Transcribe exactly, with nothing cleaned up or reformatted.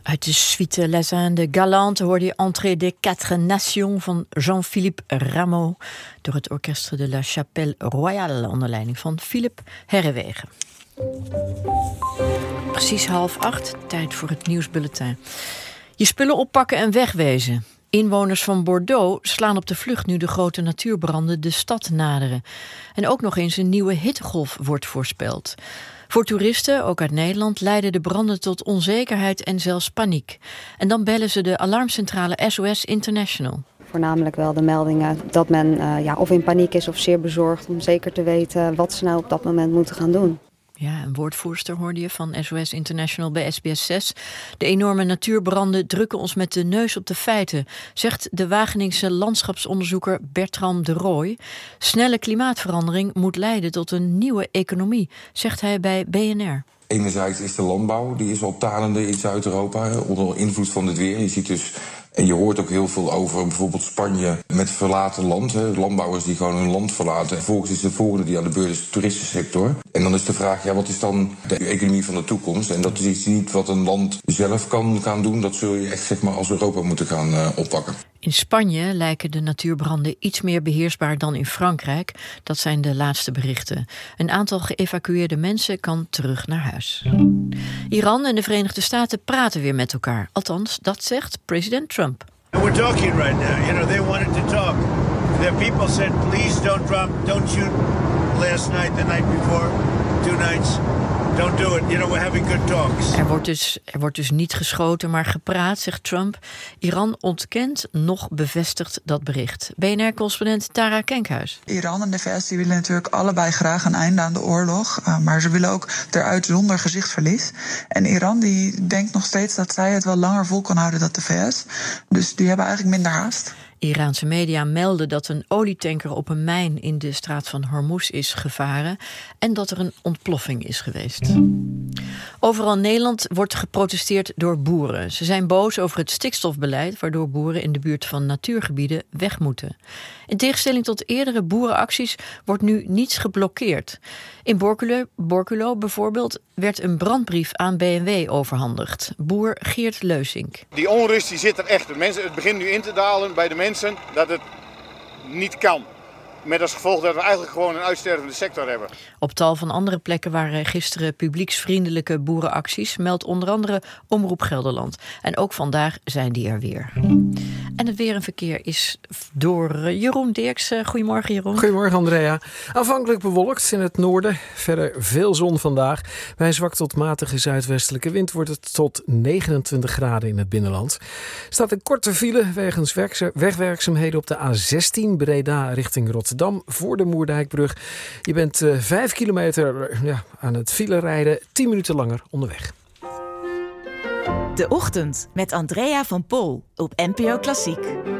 Uit de suite Les Indes Galantes hoorde je Entrée des Quatre Nations van Jean-Philippe Rameau door het Orchestre de la Chapelle Royale onder leiding van Philippe Herrewegen. Precies half acht, tijd voor het nieuwsbulletin. Je spullen oppakken en wegwezen. Inwoners van Bordeaux slaan op de vlucht nu de grote natuurbranden de stad naderen. En ook nog eens een nieuwe hittegolf wordt voorspeld. Voor toeristen, ook uit Nederland, leiden de branden tot onzekerheid en zelfs paniek. En dan bellen ze de alarmcentrale S O S International. Voornamelijk wel de meldingen dat men uh, ja, of in paniek is of zeer bezorgd om zeker te weten wat ze nou op dat moment moeten gaan doen. Ja, een woordvoerster hoorde je van S O S International bij S B S zes. De enorme natuurbranden drukken ons met de neus op de feiten, zegt de Wageningse landschapsonderzoeker Bertram de Rooij. Snelle klimaatverandering moet leiden tot een nieuwe economie, zegt hij bij B N R. Enerzijds is de landbouw, die is al talende in Zuid-Europa onder invloed van het weer. Je ziet dus, en je hoort ook heel veel over bijvoorbeeld Spanje met verlaten land. Hè, landbouwers die gewoon hun land verlaten. Vervolgens is de volgende die aan de beurt is de toeristensector. En dan is de vraag, ja, wat is dan de economie van de toekomst? En dat is iets niet wat een land zelf kan gaan doen. Dat zul je echt, zeg maar, als Europa moeten gaan uh, oppakken. In Spanje lijken de natuurbranden iets meer beheersbaar dan in Frankrijk. Dat zijn de laatste berichten. Een aantal geëvacueerde mensen kan terug naar huis. Iran en de Verenigde Staten praten weer met elkaar. Althans, dat zegt president Trump. We're talking right now. You know, they wanted to talk. Their people said, please don't drop, don't shoot last night, the night before, two nights. Don't do it. You know, we're having good talks. Er wordt dus, er wordt dus niet geschoten, maar gepraat, zegt Trump. Iran ontkent, nog bevestigt dat bericht. B N R-correspondent Tara Kenkhuis. Iran en de V S die willen natuurlijk allebei graag een einde aan de oorlog. Uh, maar ze willen ook eruit zonder gezichtsverlies. En Iran die denkt nog steeds dat zij het wel langer vol kan houden dan de V S. Dus die hebben eigenlijk minder haast. Iraanse media melden dat een olietanker op een mijn in de straat van Hormuz is gevaren en dat er een ontploffing is geweest. Overal in Nederland wordt geprotesteerd door boeren. Ze zijn boos over het stikstofbeleid, waardoor boeren in de buurt van natuurgebieden weg moeten. In tegenstelling tot eerdere boerenacties wordt nu niets geblokkeerd. In Borculo, Borculo bijvoorbeeld werd een brandbrief aan B M W overhandigd. Boer Geert Leusink. Die onrust die zit er echt. De mensen, het begint nu in te dalen bij de mensen dat het niet kan. Met als gevolg dat we eigenlijk gewoon een uitstervende sector hebben. Op tal van andere plekken waren gisteren publieksvriendelijke boerenacties, meldt onder andere Omroep Gelderland. En ook vandaag zijn die er weer. En het weer en verkeer is door Jeroen Dirks. Goedemorgen, Jeroen. Goedemorgen, Andrea. Aanvankelijk bewolkt in het noorden. Verder veel zon vandaag. Bij een zwak tot matige zuidwestelijke wind wordt het tot negenentwintig graden in het binnenland. Er staat een korte file wegens wegwerkzaamheden op de A zestien Breda richting Rotterdam voor de Moerdijkbrug. Je bent uh, vijf kilometer ja, aan het file rijden, tien minuten langer onderweg. De Ochtend met Andrea van Pol op N P O Klassiek.